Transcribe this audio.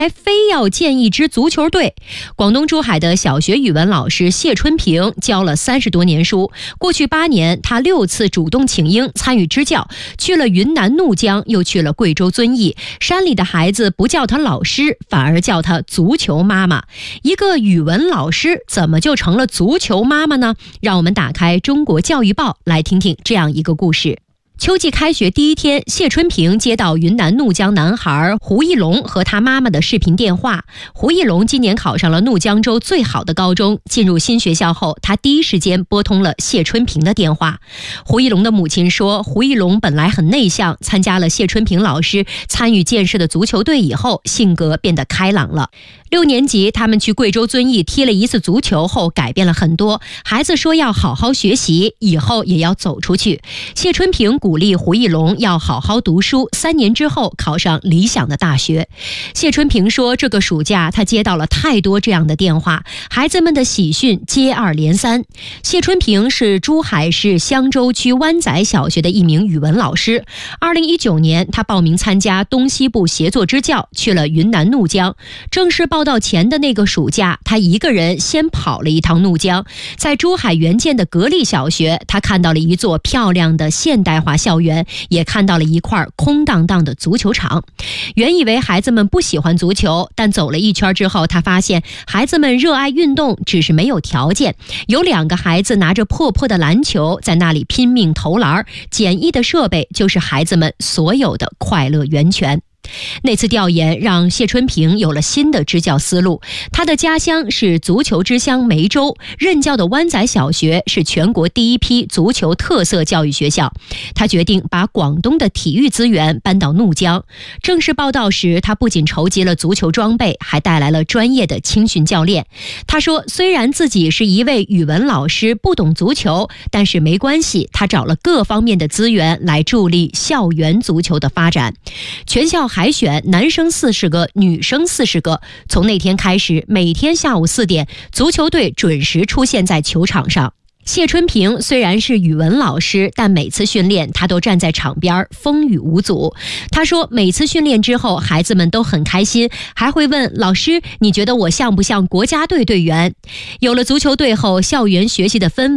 还非要建一支足球队。广东珠海的小学语文老师谢春平教了30多年书，过去8年，他6次主动请缨参与支教，去了云南怒江，又去了贵州遵义。山里的孩子不叫他老师，反而叫他足球妈妈。一个语文老师怎么就成了足球妈妈呢？让我们打开中国教育报来听听这样一个故事。秋季开学第一天，谢春平接到云南怒江男孩胡一龙和他妈妈的视频电话。胡一龙今年考上了怒江州最好的高中，进入新学校后，他第一时间拨通了谢春平的电话。胡一龙的母亲说，胡一龙本来很内向，参加了谢春平老师参与建设的足球队以后，性格变得开朗了。6年级，他们去贵州遵义踢了一次足球后，改变了很多。孩子说要好好学习，以后也要走出去。谢春平鼓励胡一龙要好好读书，3年之后考上理想的大学。谢春平说，这个暑假他接到了太多这样的电话，孩子们的喜讯接二连三。谢春平是珠海市香洲区湾仔小学的一名语文老师。2019年，他报名参加东西部协作支教，去了云南怒江。正式报到前的那个暑假，他一个人先跑了一趟怒江。在珠海原建的格力小学，他看到了一座漂亮的现代化校园，也看到了一块空荡荡的足球场。原以为孩子们不喜欢足球，但走了一圈之后，他发现孩子们热爱运动，只是没有条件。有2个孩子拿着破破的篮球在那里拼命投篮，简易的设备就是孩子们所有的快乐源泉。那次调研让谢春平有了新的支教思路。他的家乡是足球之乡梅州，任教的湾仔小学是全国第一批足球特色教育学校。他决定把广东的体育资源搬到怒江。正式报到时，他不仅筹集了足球装备，还带来了专业的青训教练。他说，虽然自己是一位语文老师，不懂足球，但是没关系，他找了各方面的资源来助力校园足球的发展。全校海选男生40个，女生40个。从那天开始，每天下午4点，足球队准时出现在球场上。谢春平虽然是语文老师，但每次训练他都站在场边，风雨无阻。他说，每次训练之后，孩子们都很开心，还会问老师，你觉得我像不像国家队队员？有了足球队后，校园学习的氛围